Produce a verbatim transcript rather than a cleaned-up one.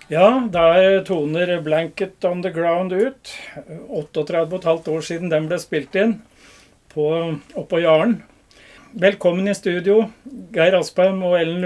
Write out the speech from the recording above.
Ja, der toner Blanket on the Ground ut. otteogtredve og et halvt år siden den ble spilt inn på, oppå Jaren. Velkommen i studio, Geir Aspeim og Ellen